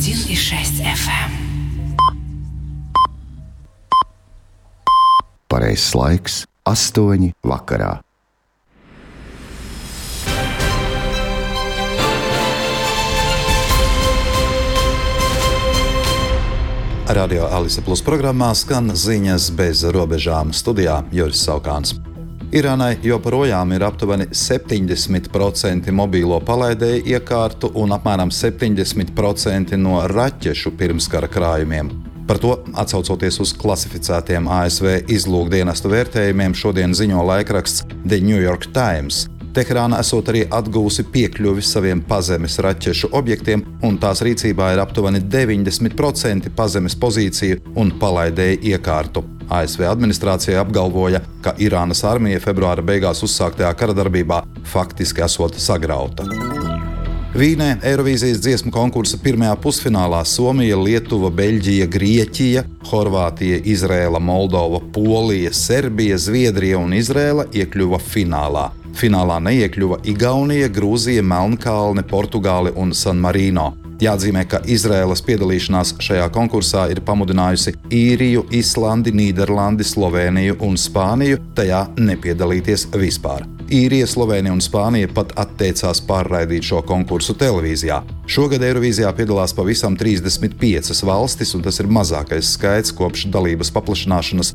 101,6 FM. Pareizs laiks - 8 vakarā. Radio Alise Plus programmā skan ziņas bez robežām. Studijā Juris Saukāns. Irānai joprojām ir aptuveni 70% mobīlo palaidēju iekārtu un apmēram 70% no raķešu pirmskara krājumiem. Par to, atsaucoties uz klasificētiem ASV izlūkdienestu vērtējumiem, šodien ziņo laikraksts The New York Times. Teherāna esot arī atgūsi piekļuvi saviem pazemes raķešu objektiem, un tās rīcībā ir aptuveni 90% pazemes pozīciju un palaidēju iekārtu. ASV administrācija apgalvoja, ka Irānas armija februāra beigās uzsāktajā karadarbībā faktiski esot sagrauta. Vīnē Eirovīzijas dziesmu konkursa pirmajā pusfinālā Somija, Lietuva, Beļģija, Grieķija, Horvātija, Izrēla, Moldova, Polija, Serbija, Zviedrija un Izrēla iekļuva finālā. Finālā neiekļuva Igaunija, Grūzija, Melnkalne, Portugāle un San Marino. Jāatzīmē, ka Izrēlas piedalīšanās šajā konkursā ir pamudinājusi Īriju, Islandi, Nīderlandi, Slovēniju un Spāniju tajā nepiedalīties vispār. Īrija, Slovēnija un Spānija pat atteicās pārraidīt šo konkursu televīzijā. Šogad Eirovīzijā piedalās pavisam 35 valstis, un tas ir mazākais skaits kopš dalības paplašināšanas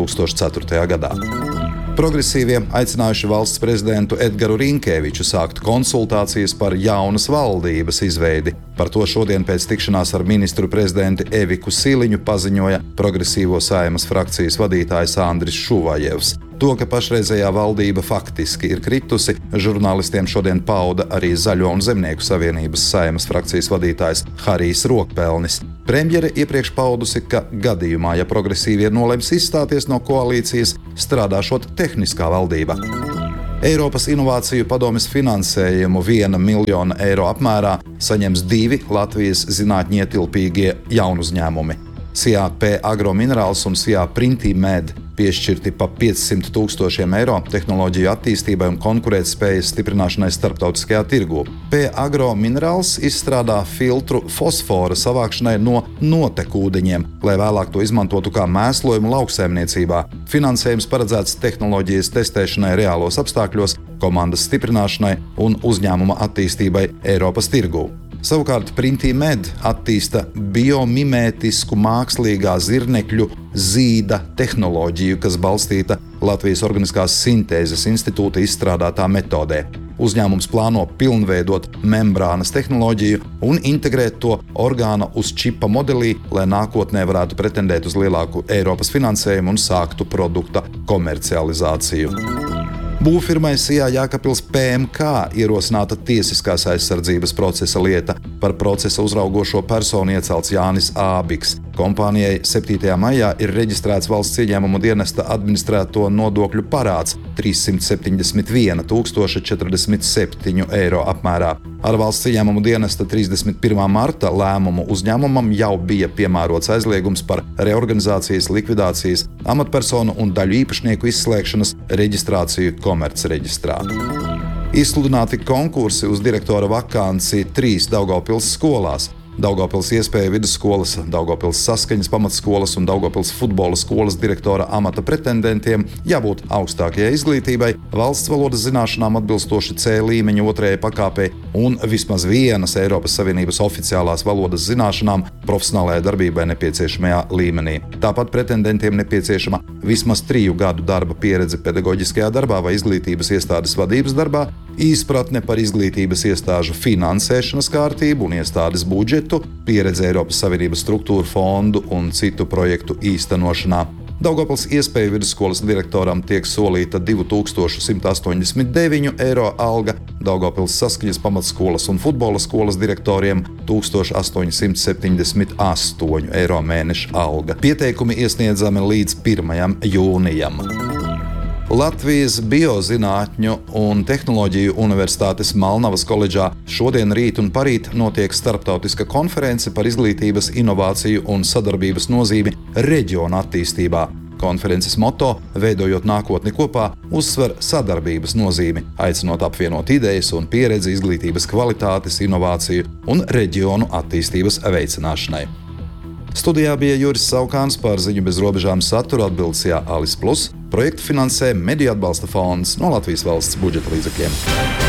2004. gadā. Progresīvie aicinājuši valsts prezidentu Edgaru Rinkēviču sākt konsultācijas par jaunas valdības izveidi. Par to šodien pēc tikšanās ar ministru prezidentu Eviku Siliņu paziņoja Progresīvo Saeimas frakcijas vadītājs Andris Šuvajevs. To, ka pašreizējā valdība faktiski ir kritusi, žurnālistiem šodien pauda arī Zaļo un Zemnieku savienības Saeimas frakcijas vadītājs Harijs Rokpelnis. Premjere iepriekš paudusi, ka gadījumā, ja progresīvie nolems izstāties no koalīcijas, strādāšot tehniskā valdība. Eiropas Inovāciju padomes finansējumu 1 miljona eiro apmērā saņems 2 Latvijas zinātņietilpīgie jaunuzņēmumi. SIA P Agro Minerals un SIA Printimed piešķirti pa 500 000 eiro tehnoloģiju attīstībai un konkurētspējas stiprināšanai starptautiskajā tirgū. P Agro Minerals izstrādā filtru fosfora savākšanai no notekūdeņiem, lai vēlāk to izmantotu kā mēslojumu lauksaimniecībā. Finansējums paredzēts tehnoloģijas testēšanai reālos apstākļos, komandas stiprināšanai un uzņēmuma attīstībai Eiropas tirgū. Savukārt Printimed attīsta biomimētisku mākslīgā zirnekļu zīda tehnoloģiju, kas balstīta Latvijas Organiskās sintēzes institūta izstrādātā metodē. Uzņēmums plāno pilnveidot membrānas tehnoloģiju un integrēt to orgāna uz čipa modelī, lai nākotnē varētu pretendēt uz lielāku Eiropas finansējumu un sāktu produkta komercializāciju. Būvfirmai SIA Jēkabpils PMK ierosināta tiesiskās aizsardzības procesa lieta. Par procesa uzraugošo personu iecelts Jānis Ābiks. Kompānijai 7. maijā ir reģistrēts valsts ieņēmumu dienesta administrēto nodokļu parāds 371 047 eiro apmērā. Ar valsts ieņēmumu dienesta 31. marta lēmumu uzņēmumam jau bija piemērots aizliegums par reorganizācijas, likvidācijas, amatpersonu un daļu īpašnieku izslēgšanas reģistrāciju komercreģistrā. Izsludināti konkursi uz direktora vakanci 3 Daugavpils skolās. Daugavpils Iespēju vidusskolas, Daugavpils Saskaņas pamatskolas un Daugavpils futbola skolas direktora amata pretendentiem jābūt augstākajai izglītībai, valsts valodas zināšanām atbilstoši C līmeņa 2. pakāpei un vismaz vienas Eiropas Savienības oficiālās valodas zināšanām profesionālajai darbībai nepieciešamajā līmenī. Tāpat pretendentiem nepieciešama vismaz 3 gadu darba pieredze pedagoģiskajā darbā vai izglītības iestādes vadības darbā, izpratne par izglītības iestāžu finansēšanas kārtību un iestādes budžetu, pieredze Eiropas Savienības struktūru fondu un citu projektu īstenošanā. Daugavpils Iespēju vidusskolas direktoram tiek solīta 2189 eiro alga, Daugavpils Saskaņas pamatskolas un futbola skolas direktoriem 1878 eiro mēneša alga. Pieteikumi iesniedzami līdz 1. jūnijam. Latvijas Biozinātņu un tehnoloģiju universitātes Malnavas koledžā šodien, rīt un parīt notiek starptautiska konference par izglītības, inovāciju un sadarbības nozīmi reģiona attīstībā. Konferences moto "Veidojot nākotni kopā" uzsver sadarbības nozīmi, aicinot apvienot idejas un pieredzi izglītības kvalitātes, inovāciju un reģionu attīstības veicināšanai. Studijā bija Juris Saukāns, par Ziņu bez robežām saturu atbildes ALIS+. Projektu finansē Mediju atbalsta fonds no Latvijas valsts budžeta līdzekļiem.